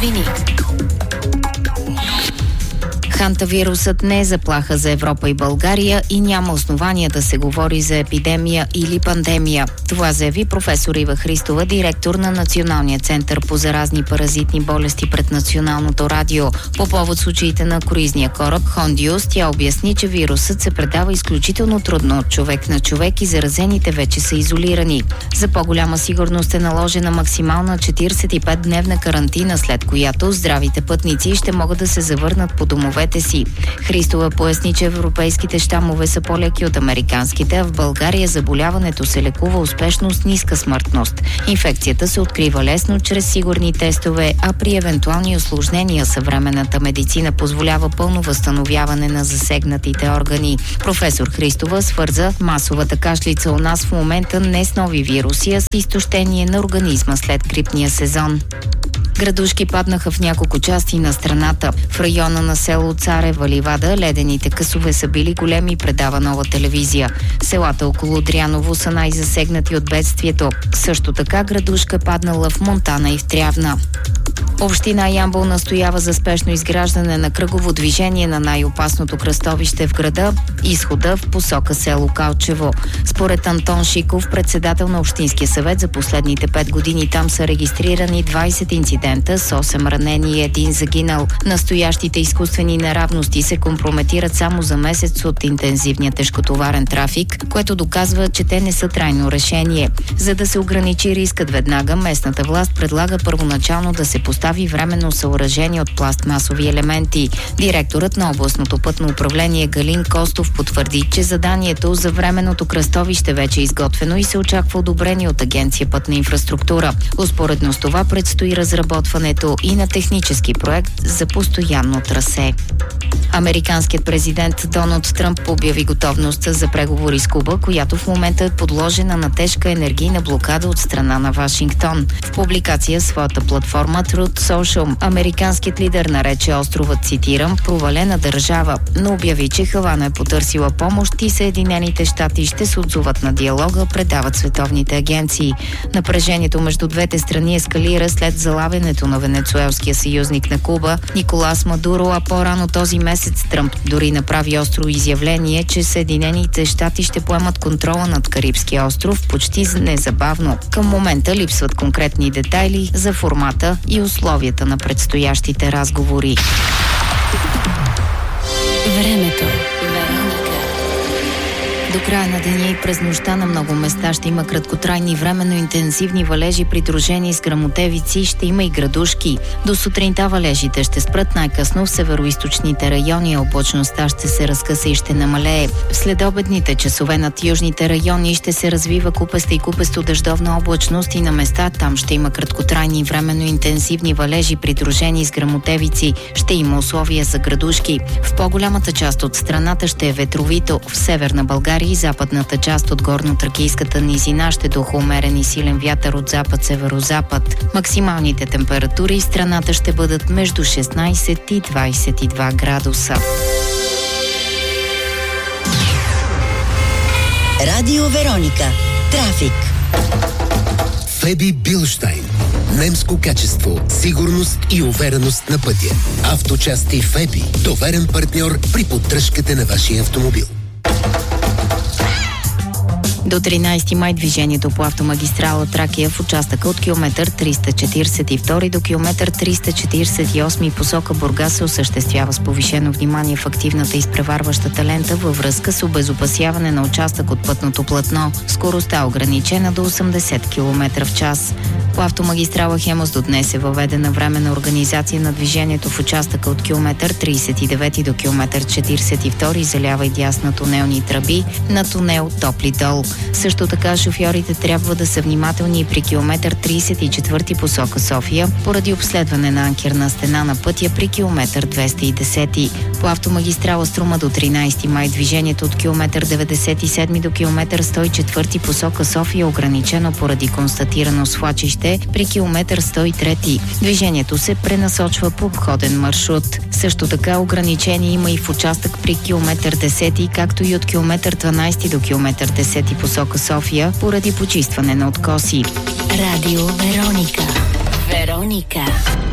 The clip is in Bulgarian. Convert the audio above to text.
новини. Хантавирусът не е заплаха за Европа и България и няма основания да се говори за епидемия или пандемия. Това заяви професор Ива Христова, директор на Националния център по заразни паразитни болести пред Националното радио. По повод случаите на круизния кораб Хондиус, тя обясни, че вирусът се предава изключително трудно от човек на човек и заразените вече са изолирани. За по-голяма сигурност е наложена максимална 45-дневна карантина, след която здравите пътници ще могат да се завърнат по домовете си. Христова поясни, че европейските щамове са по-леки от американските, а в България заболяването се лекува успешно с ниска смъртност. Инфекцията се открива лесно чрез сигурни тестове, а при евентуални усложнения съвременната медицина позволява пълно възстановяване на засегнатите органи. Професор Христова свърза масовата кашлица у нас в момента не с нови вируси, а с изтощение на организма след грипния сезон. Градушки паднаха в няколко части на страната. В района на село Царева ливада ледените късове са били големи, предава Нова телевизия. Селата около Дряново са най-засегнати от бедствието. Също така градушка паднала в Монтана и в Трявна. Община Ямбол настоява за спешно изграждане на кръгово движение на най-опасното кръстовище в града, изхода в посока село Калчево. Според Антон Шиков, председател на Общинския съвет, за последните 5 години там са регистрирани 20 инцидента с 8 ранени и 1 загинал. Настоящите изкуствени неравности се компрометират само за месец от интензивния тежкотоварен трафик, което доказва, че те не са трайно решение. За да се ограничи рискът веднага, местната власт предлага първоначално да се постави временно съоръжение от пластмасови елементи. Директорът на областното пътно управление Галин Костов потвърди, че заданието за временното кръстовище вече е изготвено и се очаква одобрение от Агенция Пътна инфраструктура. Успоредно с това предстои разработването и на технически проект за постоянно трасе. Американският президент Доналд Тръмп обяви готовност за преговори с Куба, която в момента е подложена на тежка енергийна блокада от страна на Вашингтон. В публикация в своята платформа Truth Social, американският лидер нарече острова, цитирам, провалена държава, но обяви, че Хавана е потърсила помощ и Съединените щати ще се отзоват на диалога, предават световните агенции. Напрежението между двете страни ескалира след залавянето на венецуелския съюзник на Куба Николас Мадуро, а по-рано този месец Тръмп дори направи остро изявление, че Съединените щати ще поемат контрола над Карибския остров почти незабавно. Към момента липсват конкретни детайли за формата и условията на предстоящите разговори. Времето. До края на деня и през нощта на много места ще има краткотрайни временно интензивни валежи, придружени с гръмотевици, ще има и градушки. До сутринта валежите ще спрат най-късно в североизточните райони, а облачността ще се разкъса и ще намалее. В следобедните часове над южните райони ще се развива купеста и купесто-дъждовна облачност и на места там ще има краткотрайни временно интензивни валежи, придружени с гръмотевици. Ще има условия за градушки. В по-голямата част от страната ще е ветровито. В северна България и западната част от горно-тракийската низина ще духа умерен и силен вятър от запад-северозапад. Максималните температури в страната ще бъдат между 16 и 22 градуса. Радио Вероника. Трафик. Феби Билштайн. Немско качество, сигурност и увереност на пътя. Авточасти Феби. Доверен партньор при поддръжката на вашия автомобил. До 13 май движението по автомагистрала Тракия в участъка от километър 342 до километър 348 посока Бургас се осъществява с повишено внимание в активната изпреварващата лента във връзка с обезопасяване на участък от пътното платно. Скоростта ограничена до 80 км в час. По автомагистрала Хемус до днес е въведена временна организация на движението в участъка от километър 39 до километър 42 за лява и дясна тунелни тръби на тунел Топли дол. Също така шофьорите трябва да са внимателни и при километър 34 посока София поради обследване на анкерна стена на пътя при километър 210. По автомагистрала Струма до 13 май движението от километър 97 до километър 104 посока София ограничено поради констатирано свлачище при километър 103. Движението се пренасочва по обходен маршрут. Също така ограничение има и в участък при километър 10, както и от километър 12 до километър 10 посока София поради почистване на откоси. Радио Вероника. Вероника.